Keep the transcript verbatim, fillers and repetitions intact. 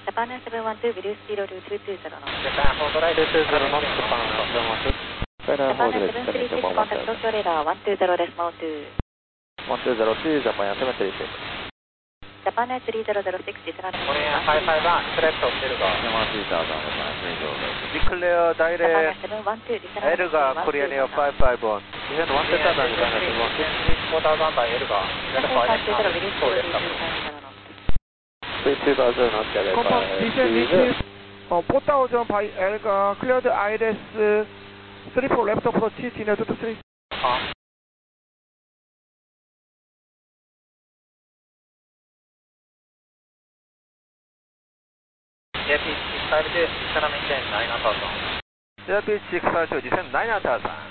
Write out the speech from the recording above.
Japan seven one two, Blue Zero two two zero. Japan hold right two two zero knots, Japan seven one two. Japan seven three six, contact Tokyo radar one two zero decimal two. one two zero two, Japan seven three six. Japan three zero zero six, Japan Korean five five one, select Silver. Declare direct Elga, Korean Air five five one. You had one theta than Japan seven one two. four thousand by Elga. two thousand knots, Compound descent reaches uh, four thousand by Elga, cleared I L S three four left approach, Chino two two three. J P six five two, descend maintain nine thousand. J P six five two, descend nine thousand.